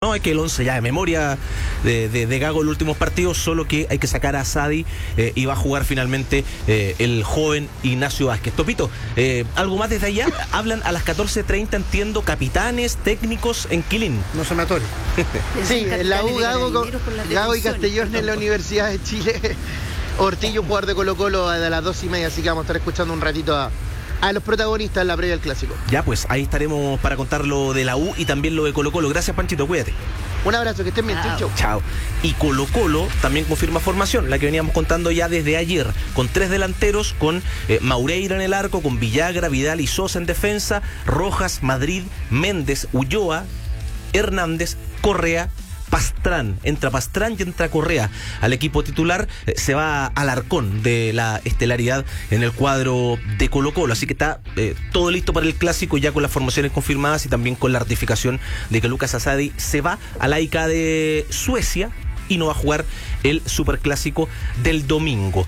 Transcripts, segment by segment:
No, es que el 11 ya de memoria de Gago en los últimos partidos, solo que hay que sacar a Asadi y va a jugar finalmente el joven Ignacio Vázquez. Topito, algo más desde allá. Hablan a las 14:30, entiendo, capitanes, técnicos en Quilín. No se me atore. Sí, la U Gago y Castellón en la Universidad de Chile. Ortillo, un jugador de Colo-Colo, a las 2:30, así que vamos a estar escuchando un ratito a los protagonistas en la previa del Clásico. Ya, pues ahí estaremos para contar lo de la U y también lo de Colo-Colo. Gracias, Panchito, cuídate. Un abrazo, que estén bien, chau. Chao. Y Colo-Colo también confirma formación, la que veníamos contando ya desde ayer, con 3 delanteros, con Maureira en el arco, con Villagra, Vidal y Sosa en defensa, Rojas, Madrid, Méndez, Ulloa, Hernández, Correa, Pastrán. Entra Pastrán y entra Correa al equipo titular. Se va Alarcón de la estelaridad en el cuadro de Colo-Colo, así que está todo listo para el Clásico, ya con las formaciones confirmadas y también con la ratificación de que Lucas Asadi se va a la ICA de Suecia y no va a jugar el Superclásico del domingo.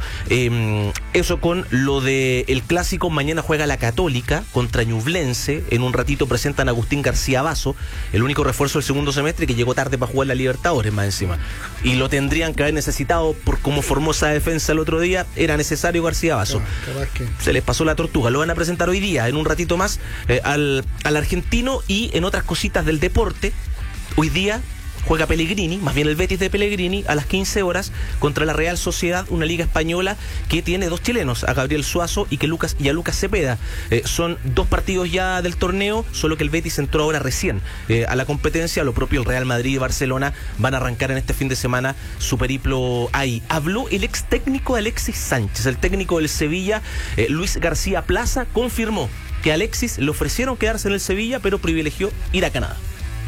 Eso con lo del Clásico. Mañana juega la Católica contra Ñublense. En un ratito presentan a Agustín García Vaso, el único refuerzo del segundo semestre que llegó tarde para jugar la Libertadores más encima. Y lo tendrían que haber necesitado por cómo formó esa defensa el otro día. Era necesario García Vaso. Se les pasó la tortuga. Lo van a presentar hoy día, en un ratito más, al argentino. Y en otras cositas del deporte, hoy día juega Pellegrini, más bien el Betis de Pellegrini, a las 15 horas contra la Real Sociedad, una liga española que tiene 2 chilenos, a Gabriel Suazo y a Lucas Cepeda. Son 2 partidos ya del torneo, solo que el Betis entró ahora recién a la competencia. Lo propio el Real Madrid y Barcelona van a arrancar en este fin de semana su periplo ahí. Habló el ex técnico Alexis Sánchez, el técnico del Sevilla, Luis García Plaza, confirmó que a Alexis le ofrecieron quedarse en el Sevilla, pero privilegió ir a Canadá.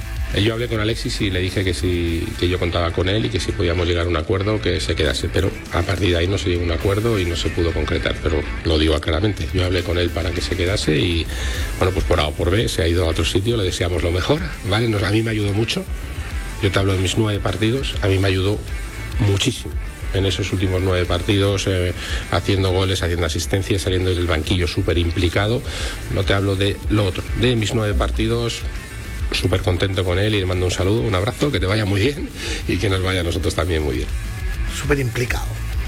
Yo hablé con Alexis y le dije que yo contaba con él y que si podíamos llegar a un acuerdo que se quedase, pero a partir de ahí no se llegó a un acuerdo y no se pudo concretar, pero lo digo claramente. Yo hablé con él para que se quedase y bueno, pues por A o por B se ha ido a otro sitio, le deseamos lo mejor, ¿vale? A mí me ayudó mucho, yo te hablo de mis 9 partidos, a mí me ayudó muchísimo en esos últimos 9 partidos, haciendo goles, haciendo asistencias, saliendo desde el banquillo súper implicado. No te hablo de lo otro, de mis 9 partidos. Súper contento con él y le mando un saludo, un abrazo, que te vaya muy bien y que nos vaya a nosotros también muy bien. Súper implicado.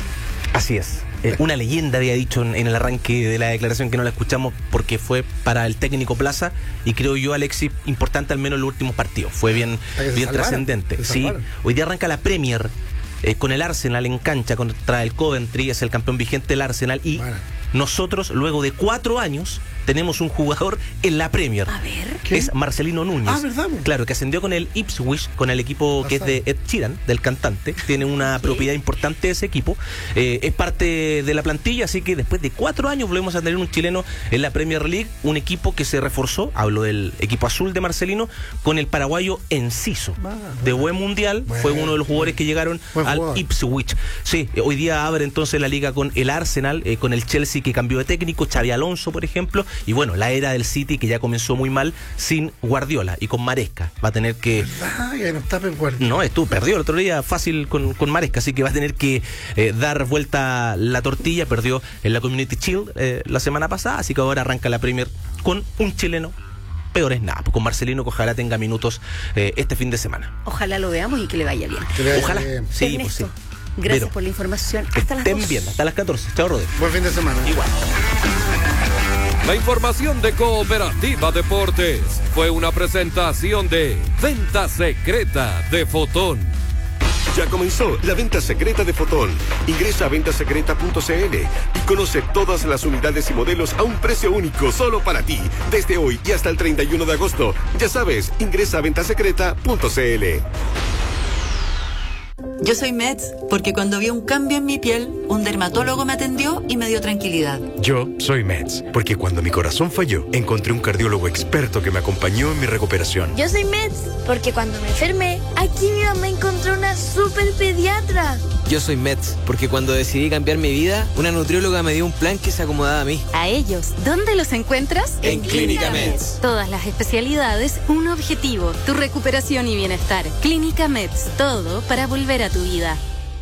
Así es. Una leyenda había dicho en el arranque de la declaración, que no la escuchamos porque fue para el técnico Plaza, y creo yo, Alexis, importante al menos en los últimos partidos. Fue bien trascendente. Sí. Hoy día arranca la Premier con el Arsenal en cancha contra el Coventry, es el campeón vigente del Arsenal, y nosotros, luego de 4 años, tenemos un jugador en la Premier. A ver. ¿Quién? Es Marcelino Núñez. ¿Verdad? Claro, que ascendió con el Ipswich, con el equipo que es de Ed Sheeran, del cantante. Tiene una propiedad importante de ese equipo. Es parte de la plantilla, así que después de 4 años volvemos a tener un chileno en la Premier League. Un equipo que se reforzó, hablo del equipo azul de Marcelino, con el paraguayo Enciso. De buen mundial, fue uno de los jugadores que llegaron al Ipswich. Sí, hoy día abre entonces la liga con el Arsenal, con el Chelsea que cambió de técnico, Xabi Alonso, por ejemplo. Y bueno, la era del City, que ya comenzó muy mal sin Guardiola y con Maresca. Va a tener que... ¿Verdad? Ya no está Guardiola. No, estuvo perdió el otro día fácil con Maresca, así que va a tener que dar vuelta la tortilla. Perdió en la Community Shield la semana pasada, así que ahora arranca la Premier con un chileno. Peor es nada, con Marcelino, que ojalá tenga minutos este fin de semana. Ojalá lo veamos y que le vaya bien. Ojalá. Sí, Ernesto, pues sí. Gracias Pero, por la información. Hasta las 2. Estén bien, hasta las 14. Chao, Rodri. Buen fin de semana. Igual. La información de Cooperativa Deportes fue una presentación de Venta Secreta de Fotón. Ya comenzó la venta secreta de Fotón. Ingresa a ventasecreta.cl y conoce todas las unidades y modelos a un precio único solo para ti. Desde hoy y hasta el 31 de agosto. Ya sabes, ingresa a ventasecreta.cl. Yo soy Meds porque cuando vi un cambio en mi piel, un dermatólogo me atendió y me dio tranquilidad. Yo soy Meds porque cuando mi corazón falló, encontré un cardiólogo experto que me acompañó en mi recuperación. Yo soy Meds porque cuando me enfermé, aquí mi mamá encontró una super pediatra. Yo soy Meds porque cuando decidí cambiar mi vida, una nutrióloga me dio un plan que se acomodaba a mí. A ellos, ¿dónde los encuentras? En Clínica Meds. Todas las especialidades, un objetivo, tu recuperación y bienestar. Clínica Meds, todo para volver a tu vida.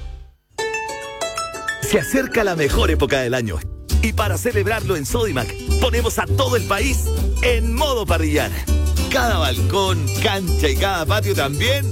Se acerca la mejor época del año y para celebrarlo en Sodimac ponemos a todo el país en modo parrillar. Cada balcón, cancha y cada patio también